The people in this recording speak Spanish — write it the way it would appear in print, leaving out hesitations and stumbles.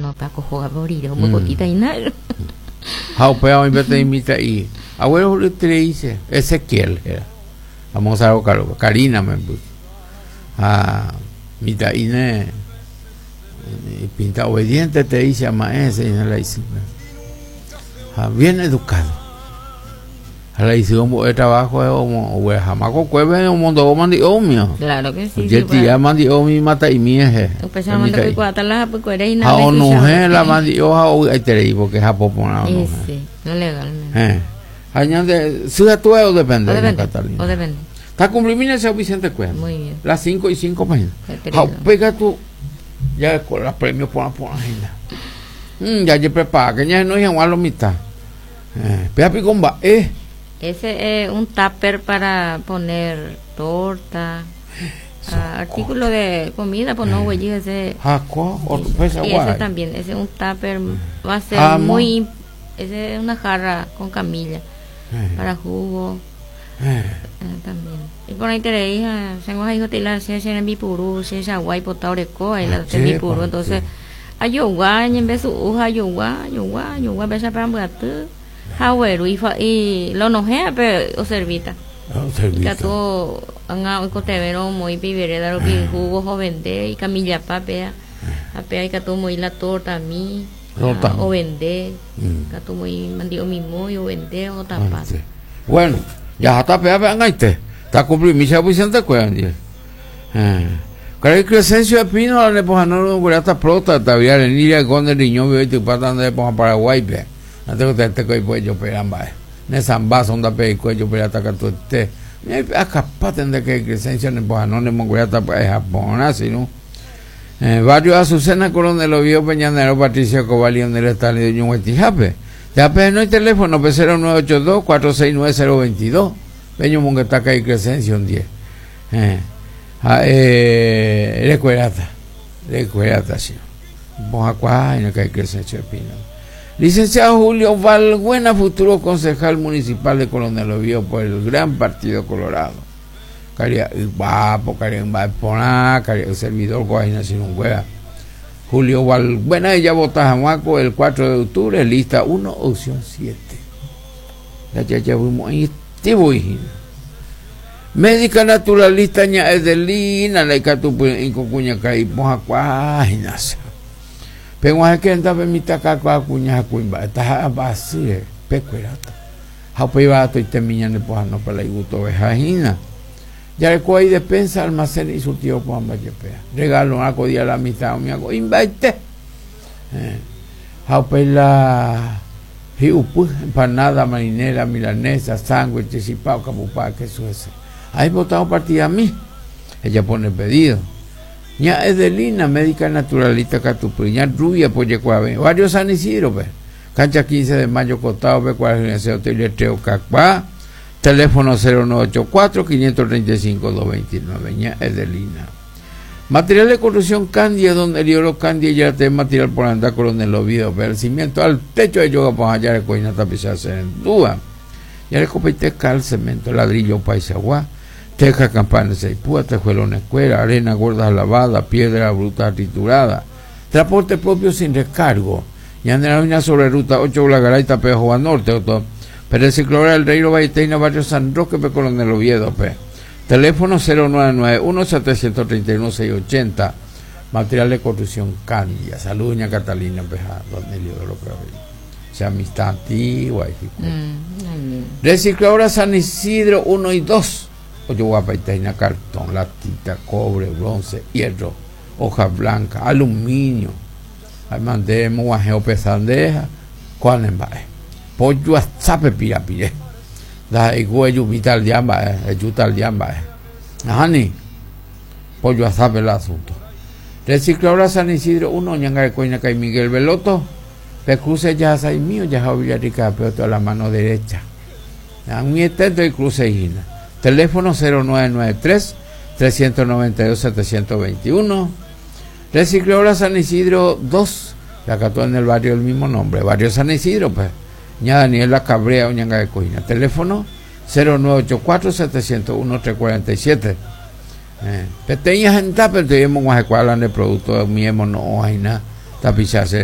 no Paco juega por ir un poquito y nada. Haupea invita imita y abuelo le dice Ezequiel era. Vamos a buscar Karina me puso. Mita Ine pinta obediente te dice a maestra y no la dice. Bien educado. A la edición de trabajo es como jamás con cueve un mundo mandi omio. Claro que sí. Yo te llamo mandi omi mata y mieje. Especialmente que cuando la pues cuere y nada. A no la mandi oja o hay te porque es a popona no. Sí, no legalmente. Añade ciudad tú o depende de Catalina. O depende. Está cumpliendo ese Vicente Cueva. Muy bien. Las 5:05 páginas. Pega tú ya con los premios por la agenda. Ya yo prepara que ya no es igual la mitad. Pega picomba ese es un tupper para poner torta, artículo de comida, pues no, güey, ese. Y ese también, ese es un tupper, va a ser muy, ese es una jarra con camilla para jugo. También. Y por ahí te le dije, tengo ahí hotelar, si es en Bipurú, si es agua y potaoreco, ahí la de Bipurú, entonces, ayuwa, en vez de uja, ayuwa, besa para muerto. Y lo nojea pero o servita que todo anga o cotevero muy pibereda lo que jugo jovende y camilla papea apea y que todo muy la torta a mí o vende que todo muy mandio mismo y o vende o tapa bueno ya está pea angaite está cumplir misa Vicente Cueva Cari Crescencio de Pino le pojan no gurata prota todavía en Niria con el niño y tu pata de Paraguay no tengo que cuello peramba ne samba son da pe cuello per atacar tu te me acapaten de que Crescencio ne pues no ne mongoyata pues Japón así no varios Azucena Coronel Oviedo Peñanero Patricia Cobalión del Estado de Ñuetijape ya pe no hay teléfono pe 0982 469 Peño Monguetaca y Crescencio un 10 recuerda sí vos acá en el que hay Crescencio de Pino. Licenciado Julio Valbuena, futuro concejal municipal de Coronel Oviedo por el Gran Partido Colorado. Caria guapo, caria poná, caria servidor Guajina sin un hueá. Julio Valbuena, ella vota Jamaco el 4 de octubre, lista 1, opción 7. La chacha muy médica naturalista ña Edelina, la icatupu en Cocuña Caipoja Guajinas. Pero es que anda permita caca cuña cuimba está basire pecuerata haupebato y temiñan pues no para la gusto vejajina ya le coí despensa almacén y surtido por vayepea regalo a codia la mitad me hago invite haupela hiupu empanada marinera milanesa sándwiches y pao capupá que eso es ahí votado partida a mí ella pone pedido ña Edelina, médica naturalista Catupriña, rubia Poyecuave, varios San Isidro, cancha 15 de mayo, Cotado, P40, Hotel Letreo, Cacpá, teléfono 0984-535-229, ña Edelina. Material de construcción Candia, donde el oro Candia ya te material por andar Coronel Oviedo, el cimiento al techo de yoga, pues allá le coina tapizarse en duda, ya le copete cal, cemento, ladrillo, paisaguá, teja, campana, seipúa, tejuelones, escuela, arena gorda lavada, piedra bruta triturada, transporte propio sin recargo, y andar sobre ruta 8 Blagaray, Tapejo a Norte, pero el ciclora del Rey Baiteina, barrio San Roque, Coronel Oviedo, teléfono 0991-731-680, material de construcción Candia, salud, doña Catalina, donde el lo que sea amistad antigua, recicladora San Isidro 1 y 2, Oye guapaitaina, cartón, latita, cobre, bronce, hierro, hoja blanca, aluminio, mandemos guajeo pesandeja, cuál embae, pollo hasta pepirapire, da igual vital llamba, yutal llamba, ajani, pollo hasta el asunto. Recicladora San Isidro 1, ñanga de coina que Miguel Veloto, le cruce ya sai mío, ya a Villarica, pero toda la mano derecha, a mi estento y cruce hina. Teléfono 0993-392-721. Recicladora San Isidro 2, la cató en el barrio del mismo nombre, barrio San Isidro, pues. Ña Daniela Cabrea, Oñanga de Cojina. Teléfono 0984-701-347. Peteñas en tapete, y hemos guajecualan de producto de mi no hay nada, tapizarse.